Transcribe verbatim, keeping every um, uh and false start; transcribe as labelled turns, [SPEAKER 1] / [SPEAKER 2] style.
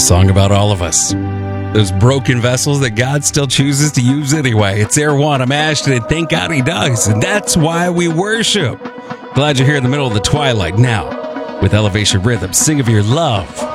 [SPEAKER 1] song about all of us. Those broken vessels that God still chooses to use anyway. It's Erewhon. I'm Ashton, and thank God he does. And that's why we worship. Glad you're here in the middle of the twilight now with Elevation Rhythm. Sing of your love.